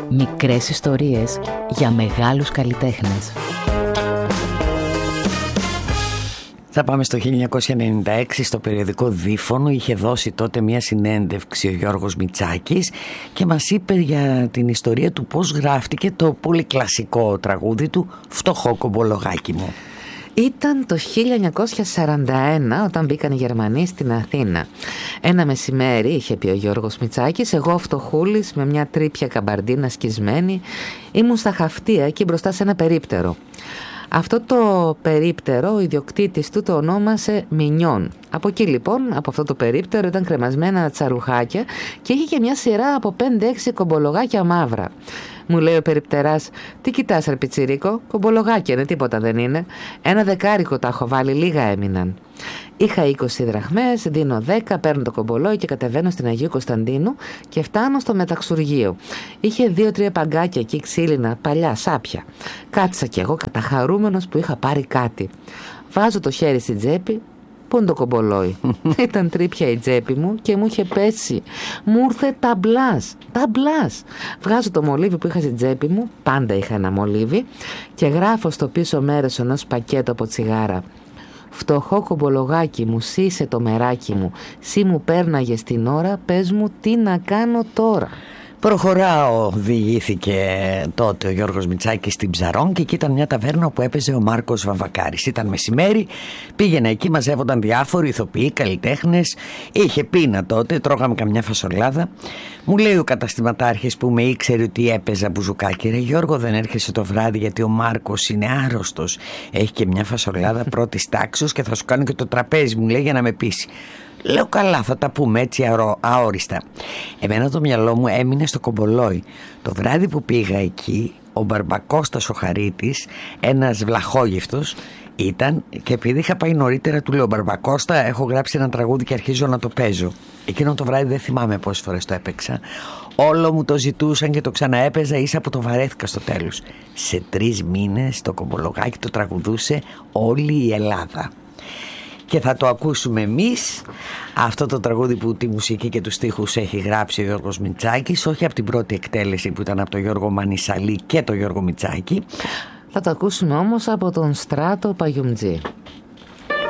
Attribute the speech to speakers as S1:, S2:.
S1: Μικρές ιστορίες για μεγάλους καλλιτέχνες. Θα πάμε στο 1996, στο περιοδικό Δίφωνο. Είχε δώσει τότε μια συνέντευξη ο Γιώργος Μητσάκης και μας είπε για την ιστορία του πώς γράφτηκε το πολύ κλασικό τραγούδι του «Φτωχό κομπολογάκι μου».
S2: Ήταν το 1941 όταν μπήκαν οι Γερμανοί στην Αθήνα. Ένα μεσημέρι, είχε πει ο Γιώργος Μητσάκης, εγώ φτωχούλης με μια τρίπια καμπαρντίνα σκισμένη, ήμουν στα Χαυτία εκεί μπροστά σε ένα περίπτερο. Αυτό το περίπτερο ο ιδιοκτήτης του το ονόμασε Μινιόν. Από εκεί λοιπόν, από αυτό το περίπτερο ήταν κρεμασμένα τσαρουχάκια και είχε και μια σειρά από 5-6 κομπολογάκια μαύρα. Μου λέει ο περιπτεράς, τι κοιτάς ρε πιτσιρίκο, κομπολογάκια είναι, τίποτα δεν είναι. 1 δεκάρικο τα έχω βάλει, λίγα έμειναν. Είχα 20 δραχμές, δίνω 10, παίρνω το κομπολόι και κατεβαίνω στην Αγίου Κωνσταντίνου και φτάνω στο μεταξουργείο. Είχε 2-3 παγκάκια εκεί ξύλινα, παλιά, σάπια. Κάθισα κι εγώ καταχαρούμενος που είχα πάρει κάτι. Βάζω το χέρι στην τσέπη. Πού είναι το κομπολόι? Ήταν τρίπια η τσέπη μου και μου είχε πέσει. Μου ήρθε ταμπλάς. Βγάζω το μολύβι που είχα στην τσέπη μου, πάντα είχα ένα μολύβι, και γράφω στο πίσω μέρος ενός πακέτου από τσιγάρα. Φτωχό κομπολογάκι μου, σύσε το μεράκι μου, σύ μου πέρναγες την ώρα, πες μου τι να κάνω τώρα.
S1: Προχωράω, διηγήθηκε τότε ο Γιώργος Μητσάκης στην Ψαρών, και εκεί ήταν μια ταβέρνα που έπαιζε ο Μάρκος Βαμβακάρης. Ήταν μεσημέρι, πήγαινα εκεί, μαζεύονταν διάφοροι ηθοποιοί, καλλιτέχνες. Είχε πείνα τότε, τρώγαμε καμιά φασολάδα. Μου λέει ο καταστηματάρχης που με ήξερε ότι έπαιζα μπουζουκάκι, ρε Γιώργο, δεν έρχεσαι το βράδυ γιατί ο Μάρκος είναι άρρωστος? Έχει και μια φασολάδα πρώτης τάξης και θα σου κάνω και το τραπέζι, μου λέει, για να με πείσει. Λέω καλά, θα τα πούμε έτσι αόριστα. Εμένα το μυαλό μου έμεινε στο κομπολόι. Το βράδυ που πήγα εκεί, ο Μπαρμπακώστας ο Χαρίτης, ένας βλαχόγευτος ήταν, και επειδή είχα πάει νωρίτερα του λέω, Μπαρμπακώστα, έχω γράψει ένα τραγούδι και αρχίζω να το παίζω. Εκείνο το βράδυ δεν θυμάμαι πόσες φορές το έπαιξα. Όλο μου το ζητούσαν και το ξαναέπαιζα, ίσα που το βαρέθηκα στο τέλος. Σε 3 μήνες το κομπολογάκι το τραγουδούσε όλη η Ελλάδα. Και θα το ακούσουμε εμείς, αυτό το τραγούδι που τη μουσική και τους στίχους έχει γράψει ο Γιώργος Μητσάκης, όχι από την πρώτη εκτέλεση που ήταν από τον Γιώργο Μανισαλή και τον Γιώργο Μητσάκη.
S2: Θα το ακούσουμε όμως από τον Στράτο Παγιουμτζή.